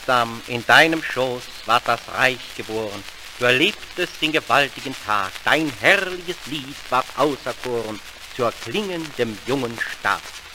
Geistersam, in deinem Schoß ward das Reich geboren. Du erlebtest den gewaltigen Tag, dein herrliches Lied ward auserkoren zur klingendem jungen Stab.